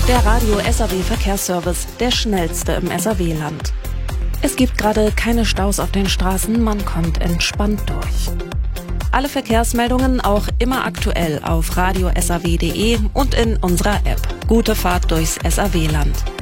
Der Radio SAW Verkehrsservice, der schnellste im SAW-Land. Es gibt gerade keine Staus auf den Straßen, man kommt entspannt durch. Alle Verkehrsmeldungen auch immer aktuell auf radiosaw.de und in unserer App. Gute Fahrt durchs SAW-Land.